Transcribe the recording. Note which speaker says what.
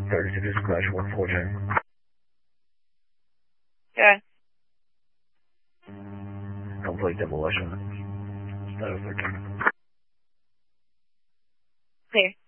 Speaker 1: 36 is Clash 114.
Speaker 2: Okay.
Speaker 1: Complete demolition. Status 13.
Speaker 2: Clear.